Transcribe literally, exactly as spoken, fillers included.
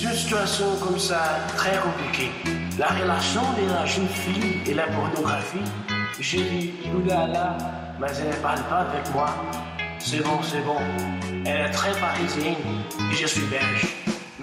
une situation comme ça très compliquée. La relation de la jeune fille et la pornographie. J'ai dit, oulala, mais elle ne parle pas avec moi. C'est bon, c'est bon. Elle est très parisienne et je suis belge.